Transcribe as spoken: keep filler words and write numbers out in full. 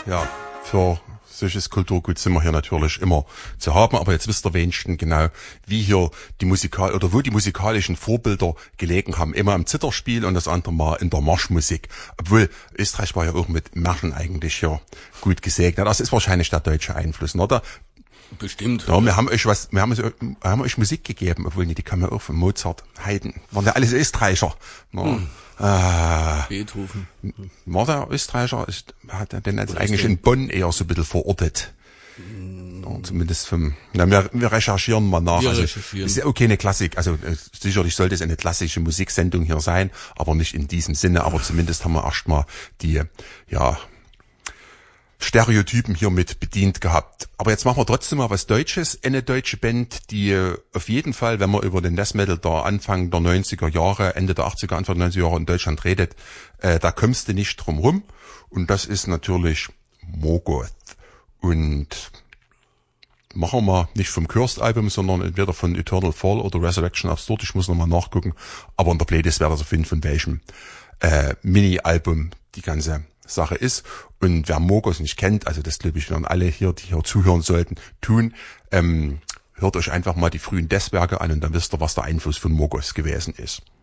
Ja, für solches Kulturgut sind wir hier natürlich immer zu haben, aber jetzt wisst ihr wenigstens genau, wie hier die Musikal oder wo die musikalischen Vorbilder gelegen haben. Immer im Zitterspiel und das andere Mal in der Marschmusik. Obwohl Österreich war ja auch mit Märchen eigentlich ja gut gesegnet. Das ist wahrscheinlich der deutsche Einfluss, oder? Bestimmt. Ja, wir haben euch was, wir haben, wir haben euch Musik gegeben, obwohl nee, die kamen ja auch von Mozart, Haydn. Waren ja alles Österreicher. Ja. Hm. Äh, Beethoven. War der Österreicher, ist, hat er denn jetzt Oder eigentlich ist der- in Bonn eher so ein bisschen verortet? Ja, zumindest vom, na, wir, wir recherchieren mal nach. Wir also, recherchieren. ist ja okay, eine Klassik, also, äh, sicherlich sollte es eine klassische Musiksendung hier sein, aber nicht in diesem Sinne, aber zumindest haben wir erstmal die, ja, Stereotypen hier mit bedient gehabt. Aber jetzt machen wir trotzdem mal was Deutsches. Eine deutsche Band, die äh, auf jeden Fall, wenn man über den Death Metal der Anfang der neunziger Jahre, Ende der achtziger, Anfang der neunziger Jahre in Deutschland redet, äh, da kommst du nicht drum rum. Und das ist natürlich Morgoth. Und machen wir mal nicht vom Cursed-Album, sondern entweder von Eternal Fall oder Resurrection of Sturt. Ich muss nochmal nachgucken. Aber in der Playlist wäre das auf jeden Fall von welchem äh, Mini-Album die ganze Sache ist. Und wer Morgoth nicht kennt, also das glaube ich werden alle hier, die hier zuhören sollten, tun, ähm, hört euch einfach mal die frühen Death-Werke an und dann wisst ihr, was der Einfluss von Morgoth gewesen ist.